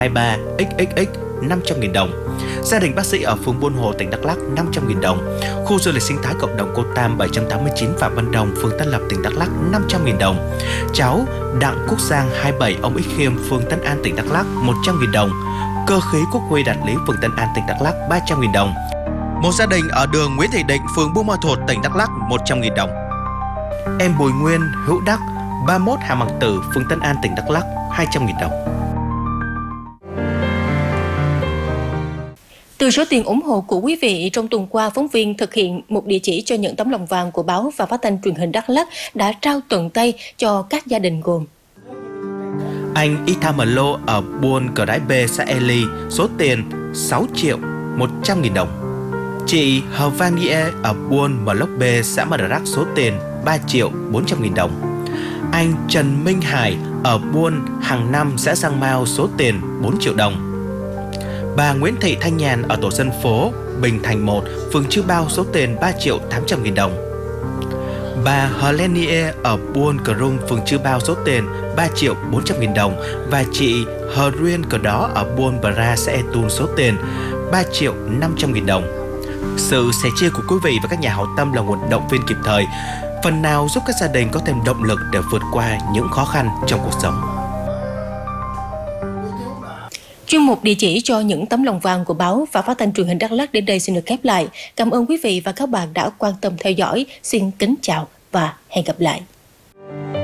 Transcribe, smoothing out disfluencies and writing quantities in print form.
23 XXX 500.000 đồng. Gia đình bác sĩ ở phường Buôn Hồ, tỉnh Đắk Lắk 500.000 đồng. Khu du lịch sinh thái cộng đồng Cô Tam 789 Phạm Văn Đồng, phường Tân Lập, tỉnh Đắk Lắk 500.000 đồng. Cháu Đặng Quốc Giang 27 ông Ích Khiêm, phường Tân An, tỉnh Đắk Lắk 100.000 đồng. Cơ khí Quốc Huy Đạt Lý, phường Tân An, tỉnh Đắk Lắk 300.000 đồng. Một gia đình ở đường Nguyễn Thị Định, phường Buôn Ma Thuột, tỉnh Đắk Lắk 100.000 đồng. Em Bùi Nguyên Hữu Đắc 31 Hà Măng Tử, phường Tân An, tỉnh Đắk Lắk 200.000 đồng. Từ số tiền ủng hộ của quý vị, trong tuần qua, phóng viên thực hiện một địa chỉ cho những tấm lòng vàng của báo và phát thanh truyền hình Đắk Lắk đã trao tận tay cho các gia đình gồm: anh Ithamalo ở Buôn Cờ Đái B, xã Eli, số tiền 6.100.000 đồng. Chị Havanie ở Buôn Mờ Lốc B, xã Mờ Rắc, số tiền 3.400.000 đồng. Anh Trần Minh Hải ở Buôn Hàng Năm, xã Giang Mao, số tiền 4 triệu đồng. Bà Nguyễn Thị Thanh Nhàn ở tổ dân phố Bình Thành 1, phường Chư Bao, số tiền 3.800.000 đồng. Bà Helenie ở Buôn Cờ Rung, phường Chư Bao, số tiền 3.400.000 đồng. Và chị Hờ Ruyên Cờ Đó ở Buôn Bờ Ra, xã E Tun, số tiền 3.500.000 đồng. Sự sẻ chia của quý vị và các nhà hảo tâm là nguồn động viên kịp thời, phần nào giúp các gia đình có thêm động lực để vượt qua những khó khăn trong cuộc sống. Chuyên mục địa chỉ cho những tấm lòng vàng của báo và phát thanh truyền hình Đắk Lắk đến đây xin được khép lại. Cảm ơn quý vị và các bạn đã quan tâm theo dõi. Xin kính chào và hẹn gặp lại.